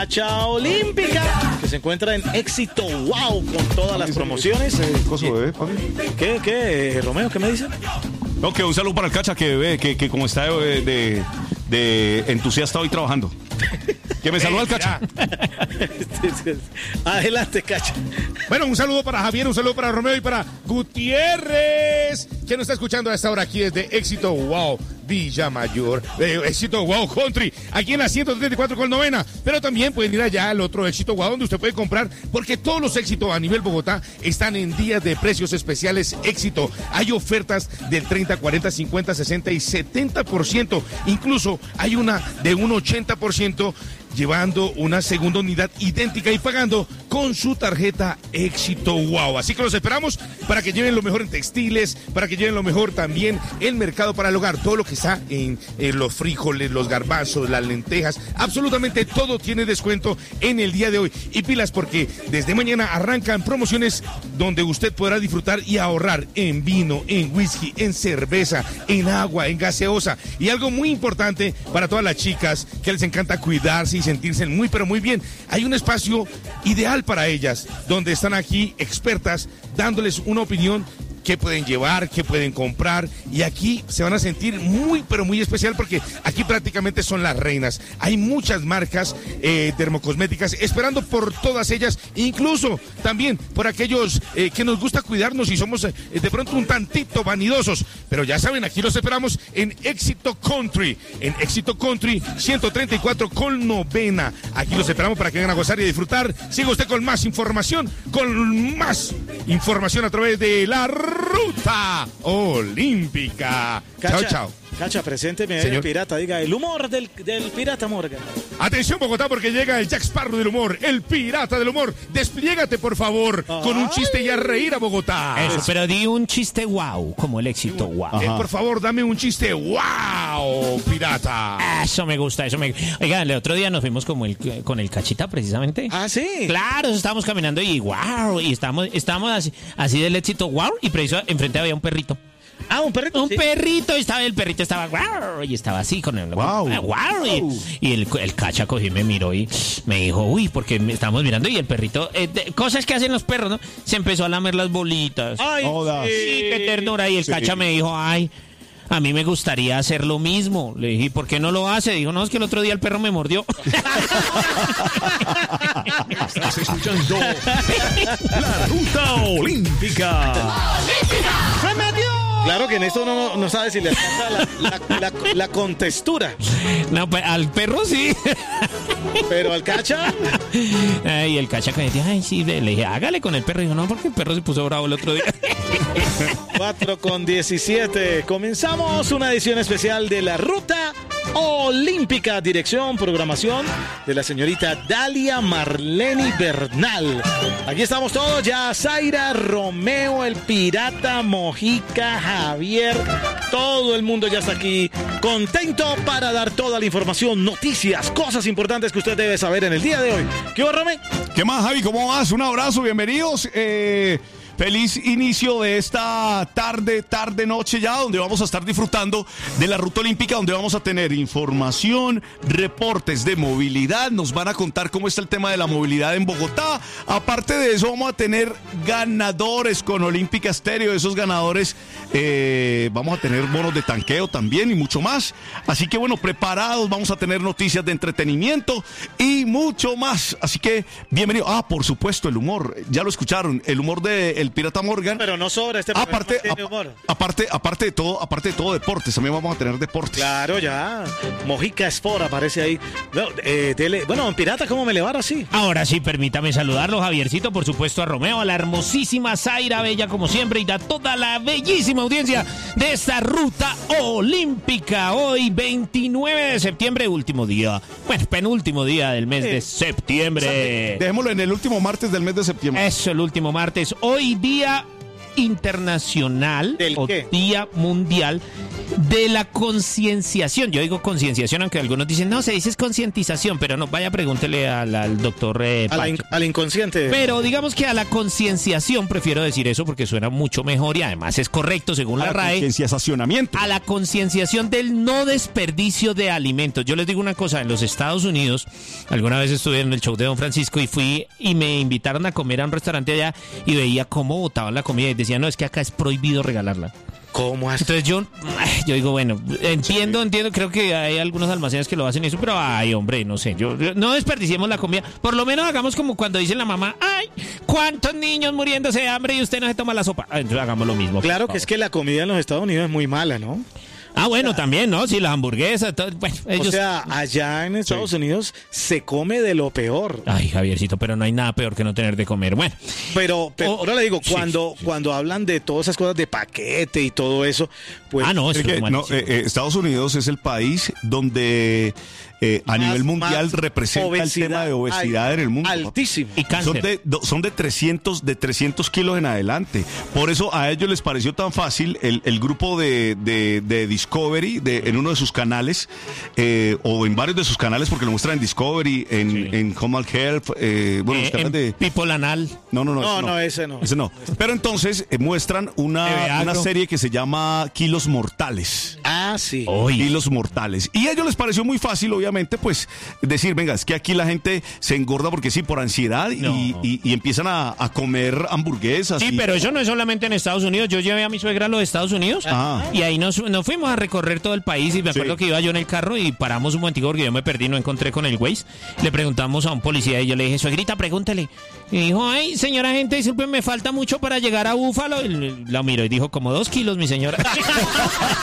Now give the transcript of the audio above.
Cacha Olímpica, que se encuentra en Éxito Wow con todas las promociones. ¿Qué, Romeo? ¿Qué me dice? No, que un saludo para el Cacha, que como está de entusiasta hoy trabajando. Que me saluda el Cacha. Adelante, Cacha. Bueno, un saludo para Javier, un saludo para Romeo y para Gutiérrez, que nos está escuchando a esta hora aquí desde Éxito Wow Villa Mayor, Éxito Wow Country, aquí en la 134 con novena, pero también pueden ir allá al otro Éxito Wow donde usted puede comprar, porque todos los éxitos a nivel Bogotá están en días de precios especiales Éxito. Hay ofertas del 30, 40, 50, 60 y 70%, incluso hay una de un 80%, llevando una segunda unidad idéntica y pagando con su tarjeta Éxito Wow. Así que los esperamos para que lleven lo mejor en textiles, para que lleven lo mejor también en mercado para el hogar. Todo lo que está en los frijoles, los garbanzos, las lentejas, absolutamente todo tiene descuento en el día de hoy. Y pilas, porque desde mañana arrancan promociones donde usted podrá disfrutar y ahorrar en vino, en whisky, en cerveza, en agua, en gaseosa. Y algo muy importante para todas las chicas que les encanta cuidarse y sentirse muy pero muy bien, hay un espacio ideal para ellas, donde están aquí expertas dándoles una opinión, qué pueden llevar, qué pueden comprar, y aquí se van a sentir muy pero muy especial, porque aquí prácticamente son las reinas. Hay muchas marcas dermocosméticas esperando por todas ellas, incluso también por aquellos que nos gusta cuidarnos y somos de pronto un tantito vanidosos, pero ya saben, aquí los esperamos en Éxito Country, 134 con novena. Aquí los esperamos para que vengan a gozar y a disfrutar. Siga usted con más información a través de la Ruta Olímpica. Cacha, Chao, chao. Cacha, presénteme el pirata, diga el humor del pirata Morgan. Atención, Bogotá, porque llega el Jack Sparrow del humor, el pirata del humor. Despliégate, por favor, con un chiste y a reír a Bogotá. Eso, pero di un chiste wow, como el Éxito Wow. Por favor, dame un chiste wow, pirata. Eso me gusta, Oigan, el otro día nos fuimos con el Cachita, precisamente. Ah, ¿sí? Claro, estábamos caminando y wow, y estábamos así del Éxito Wow, y preciso enfrente había un perrito. Ah, un perrito. Un perrito, el perrito estaba guau, y estaba así con el guau. Y el Cacha cogió y me miró y me dijo, uy, porque estábamos mirando y el perrito, cosas que hacen los perros, ¿no? Se empezó a lamer las bolitas. Ay, sí, qué ternura. Y el Cacha me dijo, ay, a mí me gustaría hacer lo mismo. Le dije, ¿por qué no lo hace? Dijo, no, es que el otro día el perro me mordió. Estás escuchando La Ruta Olímpica. ¡Se metió! Claro que en esto no sabe si le alcanza la contextura. No, pues al perro sí. Pero al Cacha. Y el Cacha que decía, ay, sí, le dije, hágale con el perro. Y dijo, no, porque el perro se puso bravo el otro día. 4:17. Comenzamos una edición especial de La Ruta Olímpica. Dirección, programación de la señorita Dalia Marleni Bernal. Aquí estamos todos ya. Zaira, Romeo, el pirata, Mojica, Javier. Todo el mundo ya está aquí. Contento para dar toda la información, noticias, cosas importantes que usted debe saber en el día de hoy. ¿Qué hubo, Romeo? ¿Qué más, Javi? ¿Cómo vas? Un abrazo, bienvenidos. Feliz inicio de esta tarde, noche ya, donde vamos a estar disfrutando de la Ruta Olímpica, donde vamos a tener información, reportes de movilidad, nos van a contar cómo está el tema de la movilidad en Bogotá. Aparte de eso, vamos a tener ganadores con Olímpica Estéreo, esos ganadores, vamos a tener bonos de tanqueo también y mucho más. Así que bueno, preparados, vamos a tener noticias de entretenimiento y mucho más. Así que bienvenido. Por supuesto, el humor, ya lo escucharon, el humor de el pirata Morgan. Pero no sobra este programa, tiene humor. Aparte de todo deportes, también vamos a tener deportes. Claro, ya. Mojica Sport aparece ahí. Bueno, pirata, ¿cómo me le va así? Ahora sí, permítame saludarlo, Javiercito, por supuesto a Romeo, a la hermosísima Zaira, bella como siempre, y a toda la bellísima audiencia de esta Ruta Olímpica. Hoy, 29 de septiembre, último día, bueno, penúltimo día del mes de septiembre. Dejémoslo en el último martes del mes de septiembre. Eso, el último martes. Hoy día Internacional o Día Mundial de la Concienciación. Yo digo concienciación, aunque algunos dicen, no, se dice concientización, pero no, vaya, pregúntele al doctor al inconsciente. Pero digamos que a la concienciación prefiero decir eso porque suena mucho mejor y además es correcto según la RAE. Concienciacionamiento. A la concienciación del no desperdicio de alimentos. Yo les digo una cosa, en los Estados Unidos, alguna vez estuve en el show de Don Francisco y fui y me invitaron a comer a un restaurante allá y veía cómo botaban la comida y decían, no, es que acá es prohibido regalarla. ¿Cómo así? Entonces yo digo, bueno, entiendo, creo que hay algunos almacenes que lo hacen eso, pero ay, hombre, no sé, no desperdiciemos la comida, por lo menos hagamos como cuando dice la mamá, ay, ¿cuántos niños muriéndose de hambre y usted no se toma la sopa? Entonces hagamos lo mismo. Claro que es que la comida en los Estados Unidos es muy mala, ¿no? Ah, bueno, también, ¿no? Sí, las hamburguesas, todo, bueno, ellos... O sea, allá en Estados Unidos se come de lo peor. Ay, Javiercito, pero no hay nada peor que no tener de comer. Bueno. Pero ahora le digo, cuando hablan de todas esas cosas de paquete y todo eso, pues... Ah, no, es que Estados Unidos es el país donde a nivel mundial representa el tema de obesidad en el mundo. Altísimo. Y cáncer. Son de 300 kilos en adelante. Por eso a ellos les pareció tan fácil el grupo de Discovery en uno de sus canales o en varios de sus canales, porque lo muestran en Discovery, en Home and Health, bueno, los canales de People Anal. No, ese no. Pero entonces muestran una serie que se llama Kilos Mortales. Ah, sí. Kilos Mortales. Y a ellos les pareció muy fácil, obviamente, pues decir, venga, es que aquí la gente se engorda porque sí, por ansiedad y empiezan a comer hamburguesas. Sí, pero eso no es solamente en Estados Unidos. Yo llevé a mi suegra a los Estados Unidos y ahí nos fuimos a recorrer todo el país y me acuerdo que iba yo en el carro y paramos un momentico porque yo me perdí, no encontré con el Waze. Le preguntamos a un policía y yo le dije, suegrita, pregúntele. Y dijo, ay, señora gente, disculpe, me falta mucho para llegar a Búfalo. Y la miró y dijo, como 2 kilos, mi señora.